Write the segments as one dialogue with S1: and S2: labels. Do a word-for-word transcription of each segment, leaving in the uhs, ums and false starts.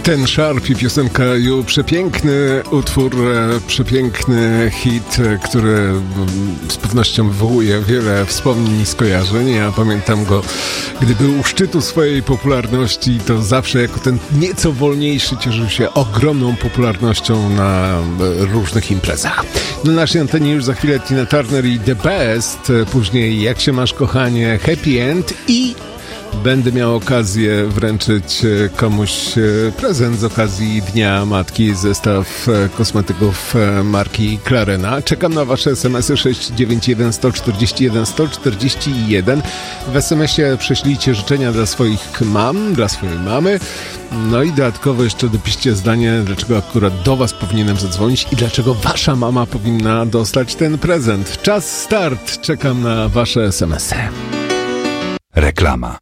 S1: Ten Sharp i piosenka You, przepiękny utwór, przepiękny hit, który z pewnością wywołuje wiele wspomnień i skojarzeń. Ja pamiętam go, gdy był u szczytu swojej popularności, to zawsze jako ten nieco wolniejszy cieszył się ogromną popularnością na różnych imprezach. Na naszej antenie już za chwilę Tina Turner i The Best, później Jak się masz, kochanie, Happy End i będę miał okazję wręczyć komuś prezent z okazji Dnia Matki, zestaw kosmetyków marki Clarena. Czekam na wasze es em esy sześć dziewięć jeden, jeden cztery jeden, jeden cztery jeden. W es em esie prześlijcie życzenia dla swoich mam, dla swojej mamy. No i dodatkowo jeszcze dopiszcie zdanie, dlaczego akurat do was powinienem zadzwonić i dlaczego wasza mama powinna dostać ten prezent. Czas start. Czekam na wasze es em esy.
S2: Reklama.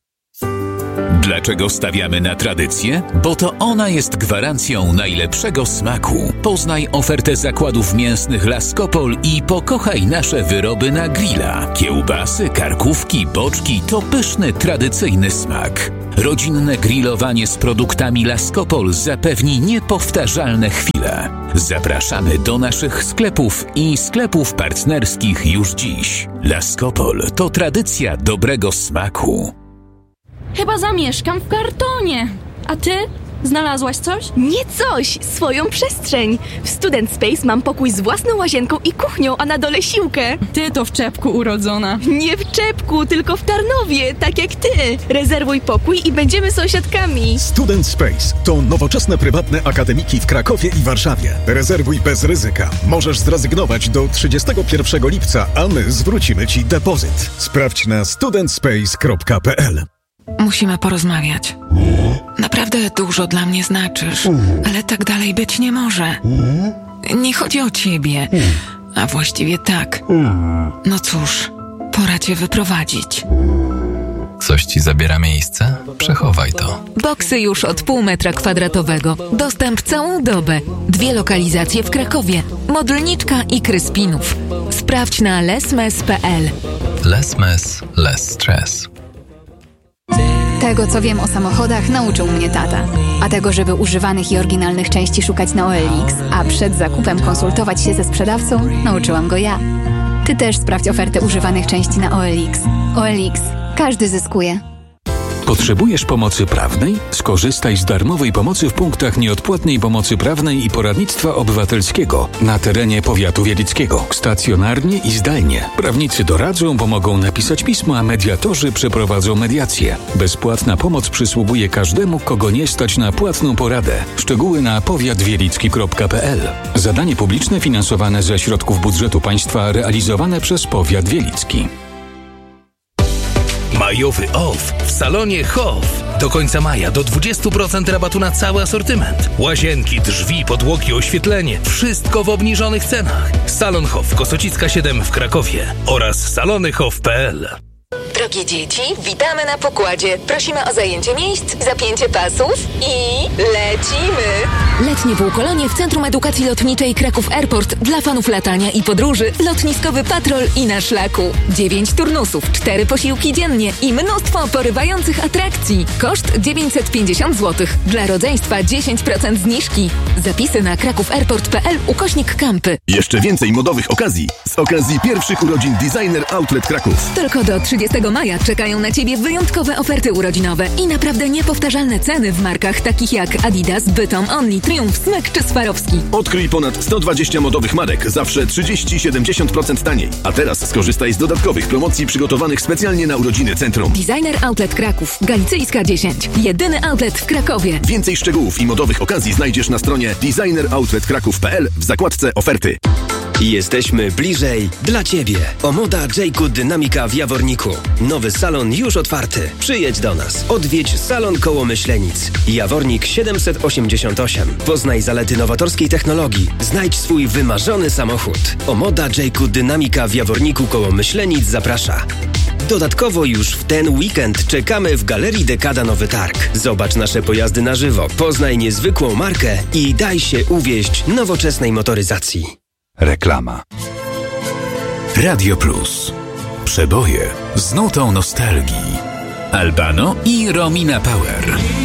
S3: Dlaczego stawiamy na tradycję? Bo to ona jest gwarancją najlepszego smaku. Poznaj ofertę zakładów mięsnych Laskopol i pokochaj nasze wyroby na grilla. Kiełbasy, karkówki, boczki to pyszny, tradycyjny smak. Rodzinne grillowanie z produktami Laskopol zapewni niepowtarzalne chwile. Zapraszamy do naszych sklepów i sklepów partnerskich już dziś. Laskopol to tradycja dobrego smaku.
S4: Chyba zamieszkam w kartonie. A ty? Znalazłaś coś?
S5: Nie coś, swoją przestrzeń. W Student Space mam pokój z własną łazienką i kuchnią, a na dole siłkę.
S4: Ty to w czepku urodzona.
S5: Nie w czepku, tylko w Tarnowie, tak jak ty. Rezerwuj pokój i będziemy sąsiadkami.
S6: Student Space to nowoczesne prywatne akademiki w Krakowie i Warszawie. Rezerwuj bez ryzyka. Możesz zrezygnować do trzydziestego pierwszego lipca, a my zwrócimy ci depozyt. Sprawdź na student space kropka p l.
S7: Musimy porozmawiać. Naprawdę dużo dla mnie znaczysz, ale tak dalej być nie może. Nie chodzi o ciebie, a właściwie tak. No cóż, pora cię wyprowadzić.
S2: Coś ci zabiera miejsce? Przechowaj to.
S7: Boksy już od pół metra kwadratowego. Dostęp całą dobę. Dwie lokalizacje w Krakowie. Modlniczka i Kryspinów. Sprawdź na lesmes kropka p l.
S2: Lesmes, less stress.
S8: Tego, co wiem o samochodach, nauczył mnie tata. A tego, żeby używanych i oryginalnych części szukać na O L X, a przed zakupem konsultować się ze sprzedawcą, nauczyłam go ja. Ty też sprawdź ofertę używanych części na O L X. O L X. Każdy zyskuje.
S3: Potrzebujesz pomocy prawnej? Skorzystaj z darmowej pomocy w punktach nieodpłatnej pomocy prawnej i poradnictwa obywatelskiego na terenie powiatu wielickiego. Stacjonarnie i zdalnie. Prawnicy doradzą, pomogą napisać pismo, a mediatorzy przeprowadzą mediację. Bezpłatna pomoc przysługuje każdemu, kogo nie stać na płatną poradę. Szczegóły na powiat wielicki kropka p l. Zadanie publiczne finansowane ze środków budżetu państwa, realizowane przez powiat wielicki.
S9: Majowy off w salonie Hof. Do końca maja do dwadzieścia procent rabatu na cały asortyment. Łazienki, drzwi, podłogi, oświetlenie. Wszystko w obniżonych cenach. Salon Hof, Kosocicka siedem w Krakowie oraz salony hof kropka p l.
S10: Drogie dzieci, witamy na pokładzie. Prosimy o zajęcie miejsc, zapięcie pasów i lecimy!
S7: Letnie półkolonie w Centrum Edukacji Lotniczej Kraków Airport dla fanów latania i podróży. Lotniskowy patrol i na szlaku. Dziewięć turnusów, cztery posiłki dziennie i mnóstwo porywających atrakcji. Koszt dziewięćset pięćdziesiąt złotych. Dla rodzeństwa dziesięć procent zniżki. Zapisy na kraków airport kropka p l ukośnik kampy.
S11: Jeszcze więcej modowych okazji z okazji pierwszych urodzin Designer Outlet Kraków.
S7: Tylko do trzydziestego maja czekają na Ciebie wyjątkowe oferty urodzinowe i naprawdę niepowtarzalne ceny w markach takich jak Adidas, Bytom, Only, Triumph, Smyk czy Swarowski.
S11: Odkryj ponad sto dwadzieścia modowych marek, zawsze trzydzieści do siedemdziesięciu procent taniej. A teraz skorzystaj z dodatkowych promocji przygotowanych specjalnie na urodziny centrum.
S7: Designer Outlet Kraków, Galicyjska dziesięć. Jedyny outlet w Krakowie.
S11: Więcej szczegółów i modowych okazji znajdziesz na stronie designer outlet kraków kropka p l w zakładce oferty.
S12: Jesteśmy bliżej dla Ciebie. Omoda Jayku Dynamika w Jaworniku. Nowy salon już otwarty. Przyjedź do nas. Odwiedź salon koło Myślenic. Jawornik siedemset osiemdziesiąt osiem. Poznaj zalety nowatorskiej technologii. Znajdź swój wymarzony samochód. Omoda Jayku Dynamika w Jaworniku koło Myślenic zaprasza. Dodatkowo już w ten weekend czekamy w Galerii Dekada Nowy Targ. Zobacz nasze pojazdy na żywo. Poznaj niezwykłą markę i daj się uwieść nowoczesnej motoryzacji.
S2: Reklama.
S3: Radio Plus. Przeboje z nutą nostalgii. Albano i Romina Power.